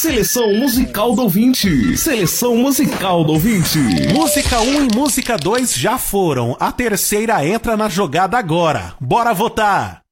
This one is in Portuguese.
Seleção musical do ouvinte. Seleção musical do ouvinte. Música 1 e música 2 já foram. A terceira entra na jogada agora. Bora votar!